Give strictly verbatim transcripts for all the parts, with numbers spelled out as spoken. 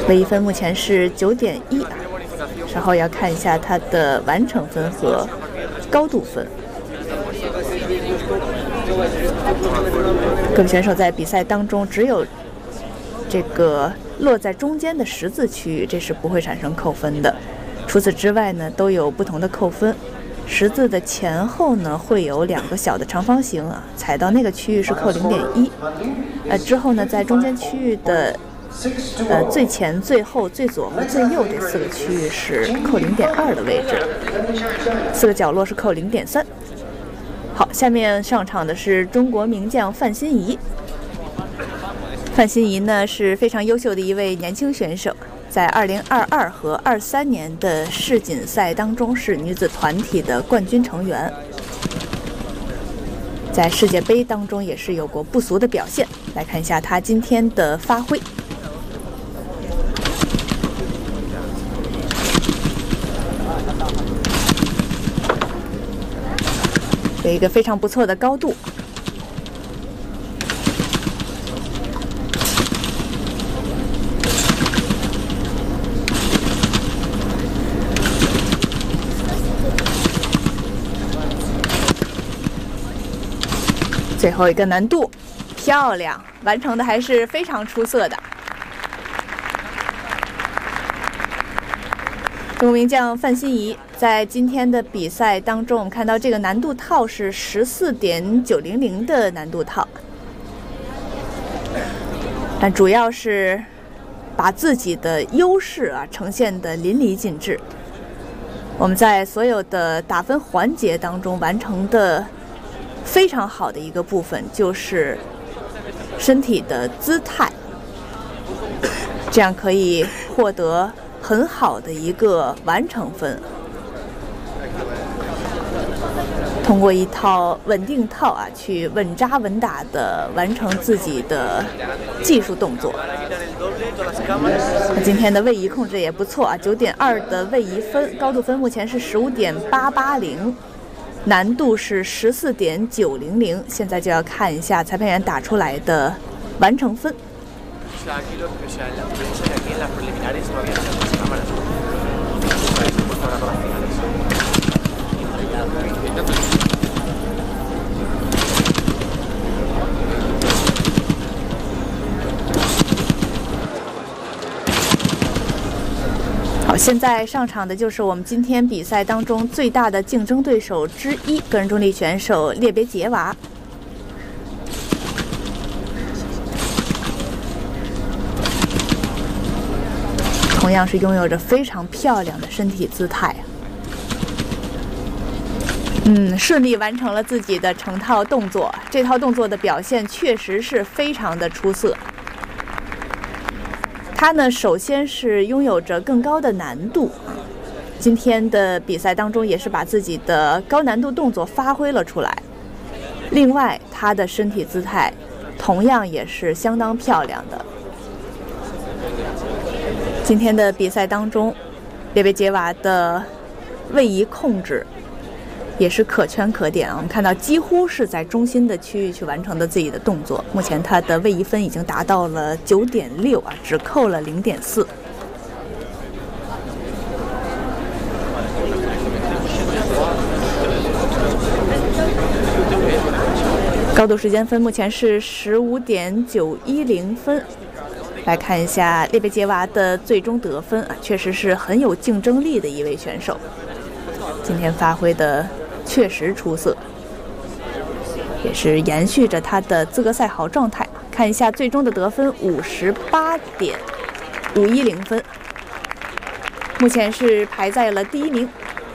唯一分目前是九点一，稍后要看一下它的完成分和高度分。各位选手在比赛当中只有这个落在中间的十字区域，这是不会产生扣分的。除此之外呢，都有不同的扣分。十字的前后呢，会有两个小的长方形啊，踩到那个区域是扣零点一。呃，之后呢，在中间区域的呃最前、最后、最左和最右这四个区域是扣零点二的位置，四个角落是扣零点三。好，下面上场的是中国名将范欣怡。范欣怡呢是非常优秀的一位年轻选手，在二零二二和二三年的世锦赛当中是女子团体的冠军成员，在世界杯当中也是有过不俗的表现。来看一下她今天的发挥。有一个非常不错的高度。最后一个难度，漂亮，完成的还是非常出色的。中国名将范欣怡在今天的比赛当中，我们看到这个难度套是十四点九零零的难度套，但主要是把自己的优势啊呈现得淋漓尽致。我们在所有的打分环节当中完成的非常好的一个部分就是身体的姿态，这样可以获得很好的一个完成分。通过一套稳定套啊，去稳扎稳打的完成自己的技术动作。今天的位移控制也不错啊，九点二的位移分，高度分目前是十五点八八零。难度是十四点九零零，现在就要看一下裁判员打出来的完成分。好，现在上场的就是我们今天比赛当中最大的竞争对手之一，个人重力选手列别杰娃。同样是拥有着非常漂亮的身体姿态，嗯，顺利完成了自己的成套动作。这套动作的表现确实是非常的出色。他呢，首先是拥有着更高的难度，今天的比赛当中也是把自己的高难度动作发挥了出来。另外，他的身体姿态同样也是相当漂亮的。今天的比赛当中，列别杰娃的位移控制也是可圈可点啊！我们看到几乎是在中心的区域去完成的自己的动作。目前他的位移分已经达到了九点六啊，只扣了零点四。高度时间分目前是十五点九一零分。来看一下列别杰娃的最终得分啊，确实是很有竞争力的一位选手。今天发挥的确实出色，也是延续着他的资格赛好状态。看一下最终的得分，五十八点五一零分，目前是排在了第一名。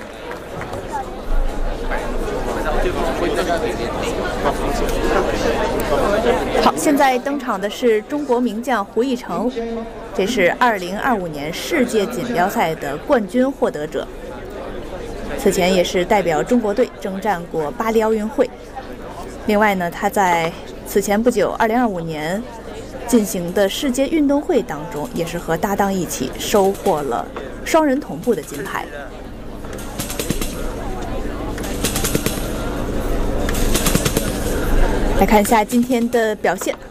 好，现在登场的是中国名将胡一成，这是二零二五年世界锦标赛的冠军获得者。此前也是代表中国队征战过巴黎奥运会。另外呢，他在此前不久二零二五年进行的世界运动会当中，也是和搭档一起收获了双人同步的金牌。来看一下今天的表现，